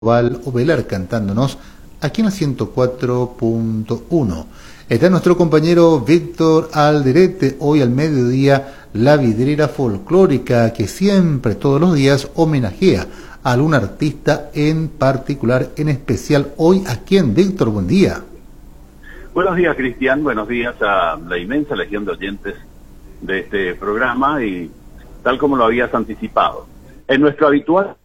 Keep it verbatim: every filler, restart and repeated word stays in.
Val Ovelar cantándonos aquí en la ciento cuatro punto uno. Está nuestro compañero Víctor Alderete, hoy al mediodía, la vidriera folclórica que siempre, todos los días, homenajea a algún artista en particular, en especial hoy. ¿A quién, Víctor? Buen día. Buenos días, Cristian. Buenos días a la inmensa legión de oyentes de este programa y tal como lo habías anticipado. En nuestro habitual